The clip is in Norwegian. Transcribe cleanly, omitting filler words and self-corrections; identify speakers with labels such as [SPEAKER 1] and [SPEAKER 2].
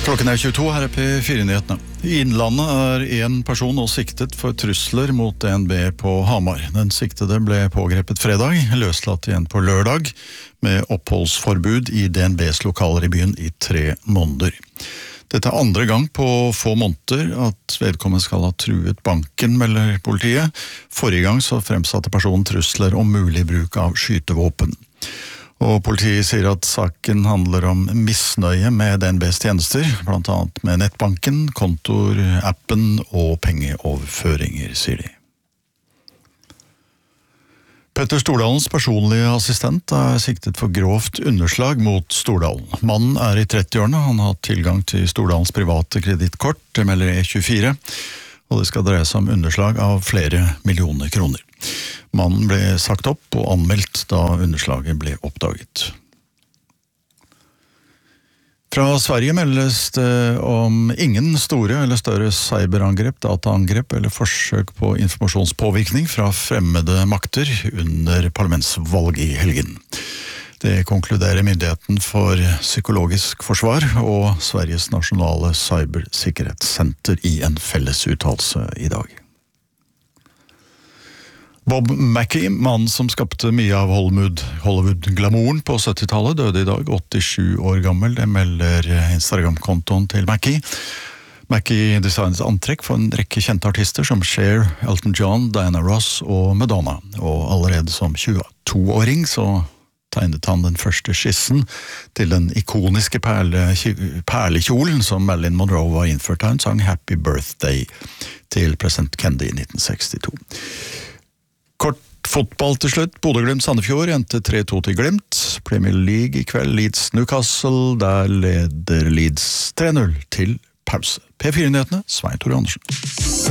[SPEAKER 1] Klokken 22, her P4-nyhetene. I Innlandet en person nå siktet for trusler mot DNB på Hamar. Den siktede ble pågrepet fredag, løslatt igjen på lørdag, med oppholdsforbud i DNBs lokaler i byen i 3 måneder. Dette andre gang på få måneder at vedkommende skal ha truet banken, melder politiet. Forrige gang så fremsatte personen trusler om mulig bruk av skytevåpen. Og politiet sier at saken handler om misnøye med DNBs tjenester, blant annet med nettbanken, kontor, appen og pengeoverføringer, sier de. Petter Stordalens personlige assistent siktet for grovt underslag mot Stordalen. Mannen i 30-årene, han har hatt tilgang til Stordalens private kredittkort, det melder E24, og det skal dreie seg om underslag av flere millioner kroner. Mannen ble sagt opp og anmeldt da underslaget ble oppdaget. Fra Sverige meldes det om ingen store eller større cyberangrep, dataangrep eller forsøk på informasjonspåvirkning fra fremmede makter under parlamentsvalg i helgen. Det konkluderer Myndigheten for psykologisk forsvar og Sveriges nasjonale cybersikkerhetssenter i en felles uttalelse i dag. Bob Mackie, mannen som skapte mye av Hollywood-glamouren på 70-tallet, døde i dag, 87 år gammel. Det melder Instagram-kontoen til Mackie. Mackie designet antrekk for en rekke kjente artister som Cher, Elton John, Diana Ross og Madonna. Og allerede som 22-åring så tegnet han den første skissen til den ikoniske perlekjolen som Marilyn Monroe var innført av en sang Happy Birthday til president Kennedy i 1962. Kort fotball til slutt. Bodø/Glimt Sandefjord endte 3-2 til Glimt. Premier League i kveld, Leeds Newcastle. Der leder Leeds 3-0 til pause. P4-nyhetene, Svein Tore Andersen.